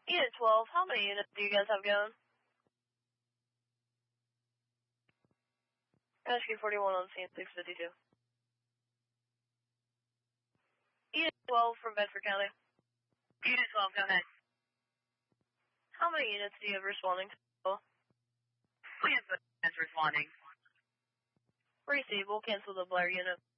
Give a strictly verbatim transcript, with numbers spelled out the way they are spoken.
Unit twelve, how many units do you guys have going? Rescue forty-one on scene six fifty-two. Unit twelve from Bedford County. Unit twelve, go ahead. How many units do you have responding to? We have units responding. Receive, we'll cancel the Blair unit.